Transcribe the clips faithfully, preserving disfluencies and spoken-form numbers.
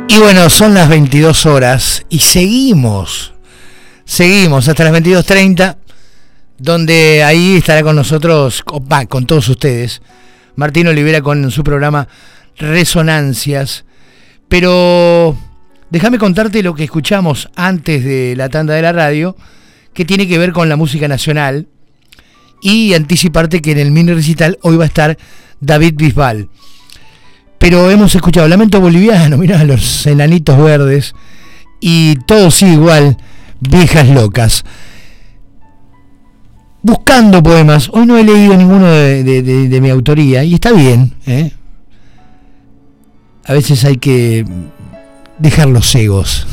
Y bueno, son las veintidós horas y seguimos, seguimos hasta las veintidós treinta, donde ahí estará con nosotros, con todos ustedes, Martín Olivera con su programa Resonancias. Pero déjame contarte lo que escuchamos antes de la tanda de la radio, que tiene que ver con la música nacional, y anticiparte que en el mini recital hoy va a estar David Bisbal. Pero hemos escuchado Lamento Boliviano, mirá los enanitos verdes, y todo sigue igual, Viejas Locas. Buscando poemas, hoy no he leído ninguno de, de, de, de mi autoría, y está bien, ¿eh? A veces hay que dejar los egos.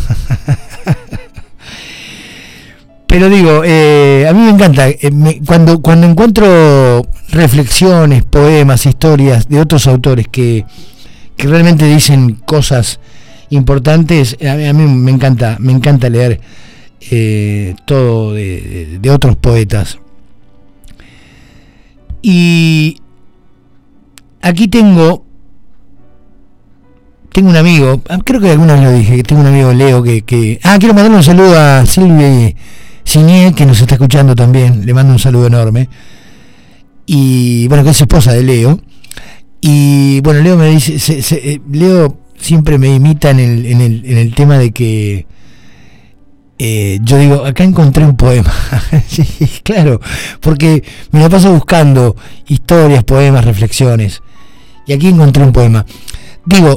Pero digo, eh, a mí me encanta, eh, me, cuando, cuando encuentro reflexiones, poemas, historias de otros autores que, que realmente dicen cosas importantes, a mí, a mí me encanta, me encanta leer eh, todo de, de, de otros poetas. Y aquí tengo tengo un amigo, creo que alguna vez lo dije, que tengo un amigo Leo que, que ah, quiero mandarle un saludo a Silvia Signé, que nos está escuchando también, le mando un saludo enorme, y bueno, que es esposa de Leo. Y bueno, Leo me dice, se, se, Leo siempre me imita en el, en el, en el tema de que eh, yo digo, acá encontré un poema. Sí, claro, porque me lo paso buscando historias, poemas, reflexiones, y aquí encontré un poema. Digo,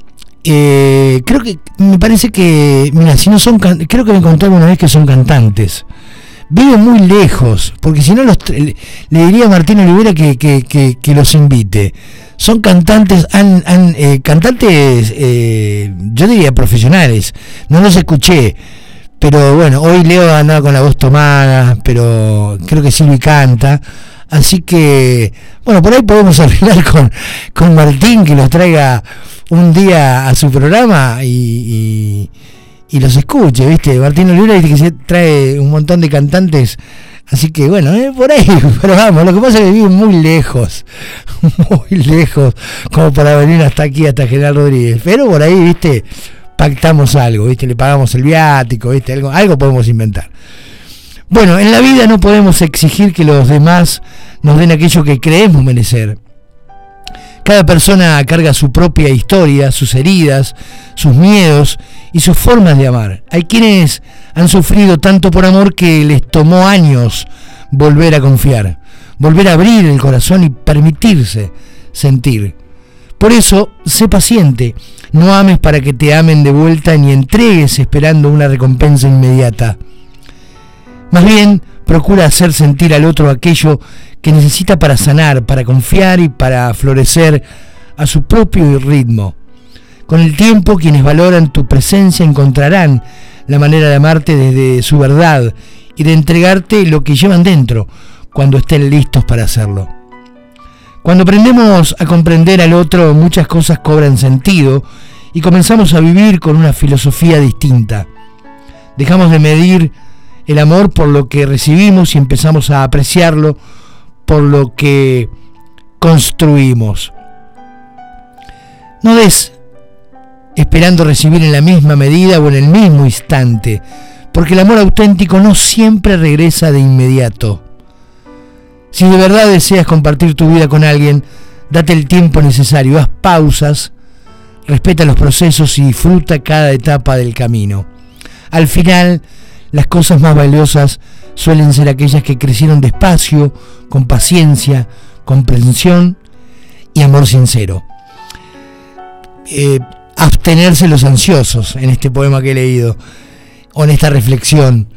eh, creo que, me parece que, mira, si no son, creo que me encontré una vez que son cantantes. Viven muy lejos, porque si no los, le, le diría a Martín Olivera que, que, que, que los invite. Son cantantes, han, han, eh, cantantes, eh, yo diría profesionales, no los escuché, pero bueno, hoy Leo andaba con la voz tomada, pero creo que Silvi canta, así que, bueno, por ahí podemos arreglar con, con Martín que los traiga un día a su programa y... y y los escuche, ¿viste? Martín Olivera dice que se trae un montón de cantantes, así que bueno, eh, por ahí, pero vamos, lo que pasa es que viven muy lejos, muy lejos, como para venir hasta aquí, hasta General Rodríguez, pero por ahí, ¿viste? Pactamos algo, ¿viste? Le pagamos el viático, ¿viste? Algo, algo podemos inventar. Bueno, en la vida no podemos exigir que los demás nos den aquello que creemos merecer. Cada persona carga su propia historia, sus heridas, sus miedos y sus formas de amar. Hay quienes han sufrido tanto por amor que les tomó años volver a confiar, volver a abrir el corazón y permitirse sentir. Por eso, sé paciente, no ames para que te amen de vuelta ni entregues esperando una recompensa inmediata. Más bien, procura hacer sentir al otro aquello que necesita para sanar, para confiar y para florecer a su propio ritmo. Con el tiempo, quienes valoran tu presencia encontrarán la manera de amarte desde su verdad y de entregarte lo que llevan dentro cuando estén listos para hacerlo. Cuando aprendemos a comprender al otro, muchas cosas cobran sentido y comenzamos a vivir con una filosofía distinta. Dejamos de medir el amor por lo que recibimos y empezamos a apreciarlo por lo que construimos. No des esperando recibir en la misma medida o en el mismo instante, porque el amor auténtico no siempre regresa de inmediato. Si de verdad deseas compartir tu vida con alguien, date el tiempo necesario, haz pausas, respeta los procesos y disfruta cada etapa del camino. Al final, las cosas más valiosas suelen ser aquellas que crecieron despacio, con paciencia, comprensión y amor sincero. Eh, abstenerse los ansiosos en este poema que he leído, o en esta reflexión.